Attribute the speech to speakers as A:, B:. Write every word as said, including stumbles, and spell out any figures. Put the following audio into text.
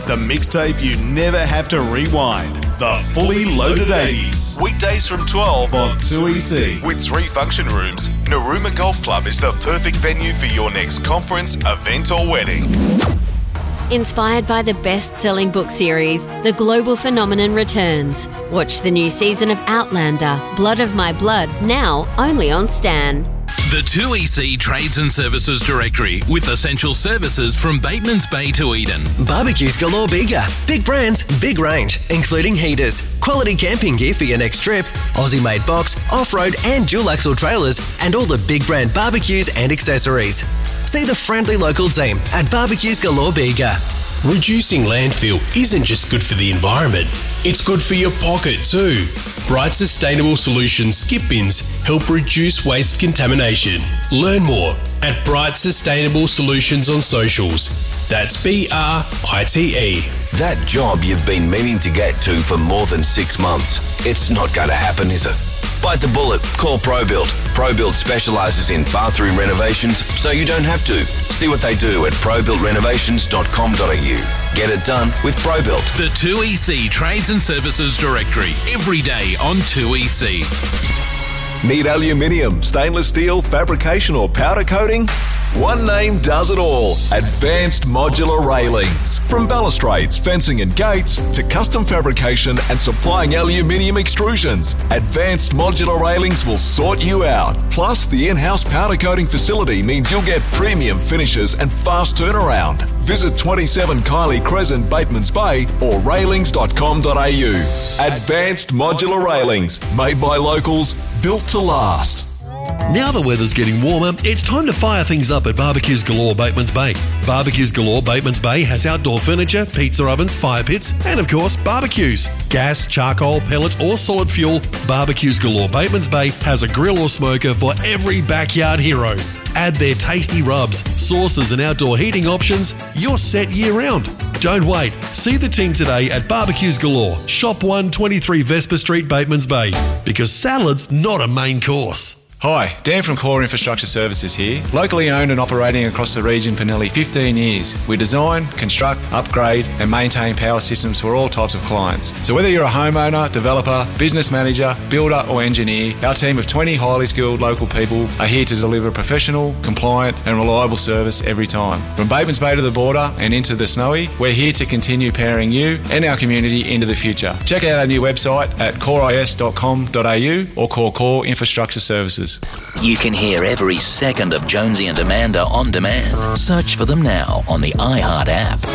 A: the mixtape you never have to rewind. The Fully Loaded eighties. Weekdays from twelve on two E C. With three function rooms, Narooma Golf Club is the perfect venue for your next conference, event or wedding.
B: Inspired by the best-selling book series, The Global Phenomenon returns. Watch the new season of Outlander, Blood of My Blood, now only on Stan.
C: The two E C Trades and Services Directory with essential services from Bateman's Bay to Eden.
D: Barbecues galore bigger. Big brands, big range, including heaters, quality camping gear for your next trip, Aussie-made box, off-road and dual-axle trailers, and all the big brand barbecues and accessories. See the friendly local team at Barbecues Galore Bega.
E: Reducing landfill isn't just good for the environment, it's good for your pocket too. Bright Sustainable Solutions skip bins help reduce waste contamination. Learn more at Bright Sustainable Solutions on socials. That's B R I T E.
F: That job you've been meaning to get to for more than six months. It's not going to happen, is it? Bite the bullet. Call ProBuild. ProBuild specialises in bathroom renovations, so you don't have to. See what they do at pro build renovations dot com dot a u. Get it done with ProBuild.
C: The two E C Trades and Services Directory, every day on two E C.
A: Need aluminium, stainless steel, fabrication or powder coating? One name does it all. Advanced Modular Railings. From balustrades, fencing and gates to custom fabrication and supplying aluminium extrusions, Advanced Modular Railings will sort you out. Plus, the in-house powder coating facility means you'll get premium finishes and fast turnaround. Visit twenty-seven Kylie Crescent, Bateman's Bay or railings dot com dot a u. Advanced Modular Railings. Made by locals, built to last.
G: Now the weather's getting warmer, it's time to fire things up at Barbecues Galore Bateman's Bay. Barbecues Galore Bateman's Bay has outdoor furniture, pizza ovens, fire pits, and of course, barbecues. Gas, charcoal, pellet or solid fuel, Barbecues Galore Bateman's Bay has a grill or smoker for every backyard hero. Add their tasty rubs, sauces and outdoor heating options, you're set year round. Don't wait. See the team today at Barbecues Galore, Shop one, twenty-three Vesper Street, Bateman's Bay. Because salad's not a main course.
H: Hi, Dan from Core Infrastructure Services here. Locally owned and operating across the region for nearly fifteen years. We design, construct, upgrade and maintain power systems for all types of clients. So whether you're a homeowner, developer, business manager, builder or engineer, our team of twenty highly skilled local people are here to deliver professional, compliant and reliable service every time. From Bateman's Bay to the border and into the Snowy, we're here to continue powering you and our community into the future. Check out our new website at core is dot com dot a u or call Core Infrastructure Services.
I: You can hear every second of Jonesy and Amanda on demand. Search for them now on the iHeart app.